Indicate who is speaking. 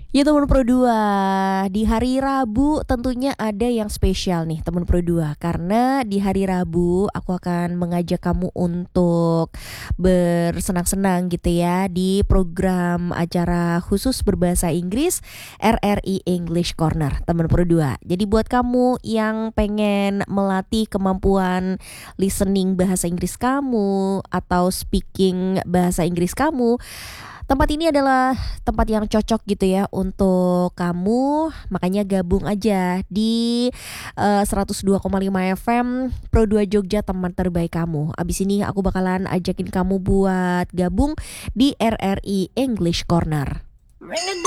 Speaker 1: Ya teman Pro 2, di hari Rabu tentunya ada yang spesial nih teman Pro 2. Karena di hari Rabu aku akan mengajak kamu untuk bersenang-senang gitu ya di program acara khusus berbahasa Inggris RRI English Corner teman Pro 2. Jadi buat kamu yang pengen melatih kemampuan listening bahasa Inggris kamu atau speaking bahasa Inggris kamu, tempat ini adalah tempat yang cocok gitu ya untuk kamu. Makanya gabung aja di 102,5 FM Pro 2 Jogja, teman terbaik kamu. Abis ini aku bakalan ajakin kamu buat gabung di RRI English Corner.